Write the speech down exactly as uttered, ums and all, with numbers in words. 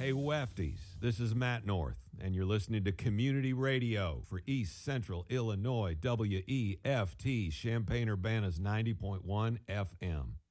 Hey, Wefties, this is Matt North, and you're listening to Community Radio for East Central Illinois, W E F T, Champaign-Urbana's ninety point one F M.